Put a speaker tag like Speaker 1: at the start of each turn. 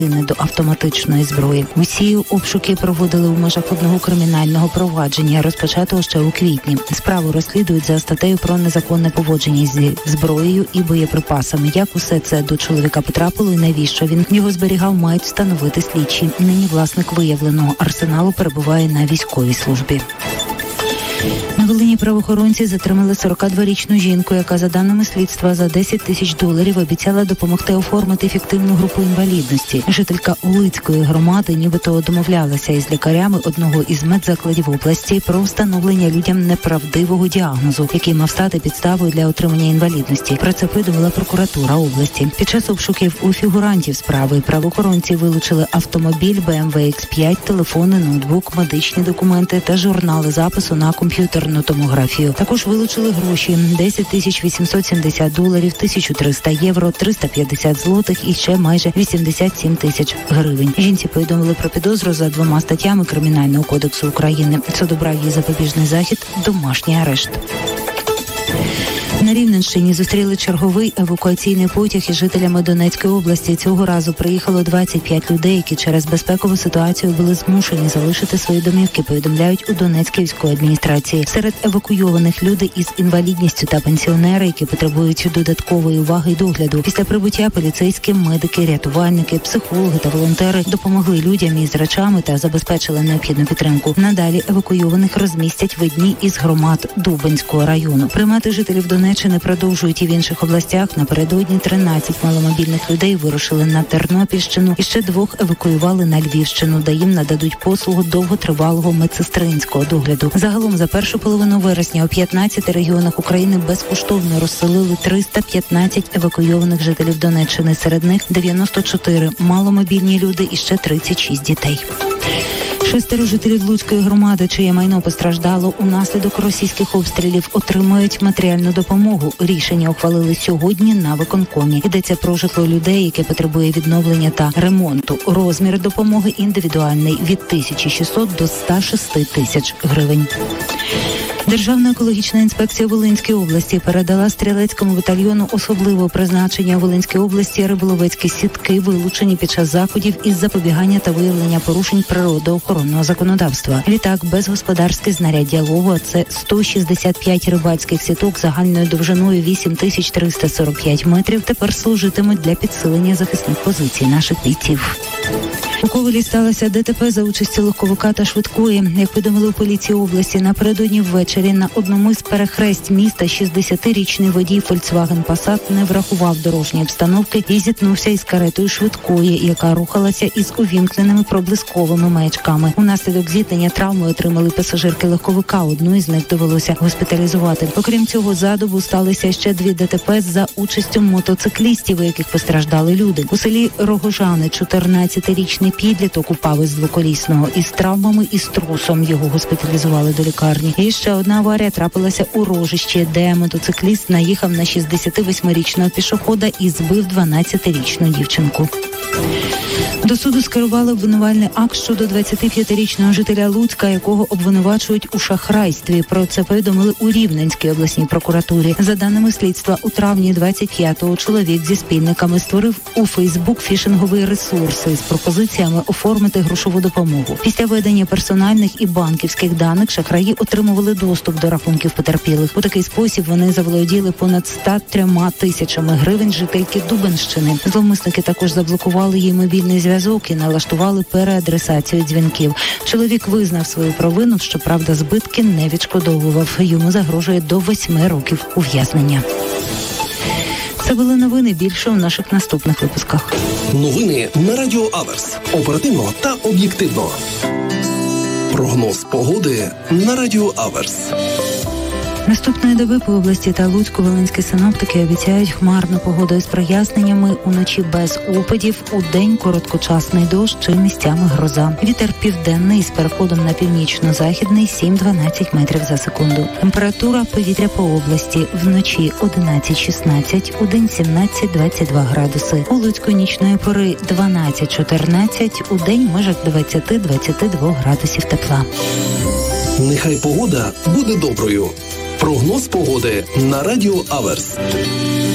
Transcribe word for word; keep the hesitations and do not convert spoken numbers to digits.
Speaker 1: до автоматичної зброї. Усі обшуки проводили у межах одного кримінального провадження, розпочатого ще у квітні. Справу розслідують за статтею про незаконне поводження зі зброєю і боєприпасами. Як усе це до чоловіка потрапило і навіщо він його зберігав, мають встановити слідчі. Нині власник виявленого арсеналу перебуває на військовій службі. На Волині правоохоронці затримали сорокадворічну жінку, яка, за даними слідства, за десять тисяч доларів обіцяла допомогти оформити фіктивну групу інвалідності. Жителька Улицької громади нібито домовлялася із лікарями одного із медзакладів області про встановлення людям неправдивого діагнозу, який мав стати підставою для отримання інвалідності. Про це повідомила прокуратура області. Під час обшуків у фігурантів справи правоохоронці вилучили автомобіль бе ем ве ікс п'ять, телефони, ноутбук, медичні документи та журнали запису на комп'ютерну томографію. Також вилучили гроші – десять тисяч вісімсот сімдесят доларів, тисяча триста євро, триста п'ятдесят злотих і ще майже вісімдесят сім тисяч гривень. Жінці повідомили про підозру за двома статтями Кримінального кодексу України. Суд обрав їй запобіжний захід – домашній арешт. На Рівненщині зустріли черговий евакуаційний потяг із жителями Донецької області. Цього разу приїхало двадцять п'ять людей, які через безпекову ситуацію були змушені залишити свої домівки, повідомляють у Донецькій військовій адміністрації. Серед евакуйованих люди із інвалідністю та пенсіонери, які потребують додаткової уваги і догляду. Після прибуття поліцейські, медики, рятувальники, психологи та волонтери допомогли людям із речами та забезпечили необхідну підтримку. Надалі евакуйованих розмістять в одній із громад Дубенського району. Приймати жителів Донецької не продовжують і в інших областях. Напередодні тринадцять маломобільних людей вирушили на Тернопільщину і ще двох евакуювали на Львівщину, де їм нададуть послугу довготривалого медсестринського догляду. Загалом за першу половину вересня у п'ятнадцяти регіонах України безкоштовно розселили триста п'ятнадцять евакуйованих жителів Донеччини. Серед них дев'яносто чотири маломобільні люди і ще тридцять шість дітей. Шестеро жителів Луцької громади, чиє майно постраждало унаслідок російських обстрілів, отримують матеріальну допомогу. Рішення ухвалили сьогодні на виконкомі. Йдеться про житло людей, яке потребує відновлення та ремонту. Розмір допомоги індивідуальний – від тисячі шістсот до ста шести тисяч гривень. Державна екологічна інспекція Волинської області передала стрілецькому батальйону особливого призначення Волинської області риболовецькі сітки, вилучені під час заходів із запобігання та виявлення порушень природоохоронного законодавства. Відтак, безгосподарське знаряддя лову – це сто шістдесят п'ять рибацьких сіток загальною довжиною вісім тисяч триста сорок п'ять метрів тепер служитимуть для підсилення захисних позицій наших бійців. У Ковелі сталося де те пе за участі легковика та швидкої. Як повідомили у поліції області, напередодні ввечері на одному з перехресть міста шістдесятирічний водій Volkswagen Passat не врахував дорожньої обстановки і зіткнувся із каретою швидкої, яка рухалася із увімкненими проблисковими маячками. Унаслідок зіткнення травми отримали пасажирки легковика. Одну із них довелося госпіталізувати. Окрім цього, за добу сталися ще дві де те пе за участю мотоциклістів, у яких постраждали люди. У селі Рогожани чотирнадцятирічний підліток упав із двоколісного із травмами і струсом. Його госпіталізували до лікарні. І ще одна аварія трапилася у Рожищі, де мотоцикліст наїхав на шістдесятивосьмирічного пішохода і збив дванадцятирічну дівчинку. До суду скерували обвинувальний акт щодо двадцятип'ятирічного жителя Луцька, якого обвинувачують у шахрайстві. Про це повідомили у Рівненській обласній прокуратурі. За даними слідства, у травні двадцять п'ятого чоловік зі спільниками створив у Фейсбук фішинговий ресурс із пропозиціями оформити грошову допомогу. Після ведення персональних і банківських даних шахраї отримували доступ до рахунків потерпілих. У такий спосіб вони заволоділи понад ста трьома тисячами гривень жительки Дубенщини. Зловмисники також заблокували їй мобільний зв'язок і налаштували переадресацію дзвінків. Чоловік визнав свою провину, щоправда, збитки не відшкодовував. Йому загрожує до восьми років ув'язнення. Це були новини. Більше у наших наступних випусках.
Speaker 2: Новини на Радіо Аверс. Оперативно та об'єктивно. Прогноз погоди на Радіо Аверс.
Speaker 1: Наступної доби по області та Луцьку волинські синоптики обіцяють хмарну погоду із проясненнями, уночі без опадів, удень короткочасний дощ чи місцями гроза. Вітер південний з переходом на північно-західний сім-дванадцять метрів за секунду. Температура повітря по області вночі одинадцять-шістнадцять, удень сімнадцять-двадцять два градуси. У Луцьку нічної пори дванадцять-чотирнадцять, удень в межах двадцять-двадцять два градусів тепла.
Speaker 2: Нехай погода буде доброю. Прогноз погоди на Радіо Аверс.